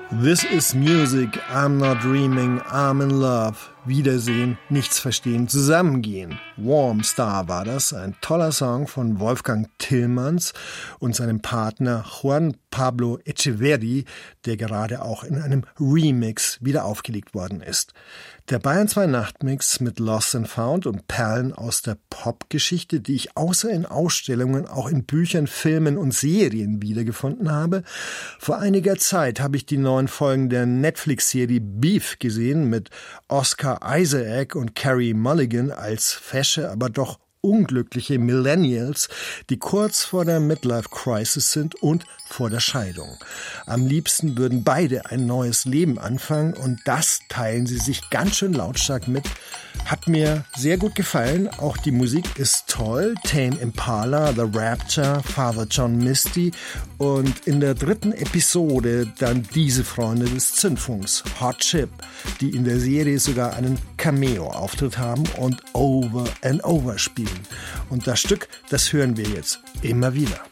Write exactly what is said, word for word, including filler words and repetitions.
This is music, I'm not dreaming, I'm in love. Wiedersehen, nichts verstehen, zusammengehen. Warm Star war das, ein toller Song von Wolfgang Tillmans und seinem Partner Juan Pablo Echeverri, der gerade auch in einem Remix wieder aufgelegt worden ist. Der Bayern zwei Nachtmix mit Lost and Found und Perlen aus der Popgeschichte, die ich außer in Ausstellungen auch in Büchern, Filmen und Serien wiedergefunden habe. Vor einiger Zeit habe ich die neuen Folgen der Netflix-Serie Beef gesehen mit Oscar Isaac und Carey Mulligan als fesche, aber doch unglückliche Millennials, die kurz vor der Midlife-Crisis sind und vor der Scheidung. Am liebsten würden beide ein neues Leben anfangen und das teilen sie sich ganz schön lautstark mit. Hat mir sehr gut gefallen. Auch die Musik ist toll. Tame Impala, The Rapture, Father John Misty und in der dritten Episode dann diese Freunde des Zündfunks, Hot Chip, die in der Serie sogar einen Cameo-Auftritt haben und Over and Over spielen. Und das Stück, das hören wir jetzt immer wieder.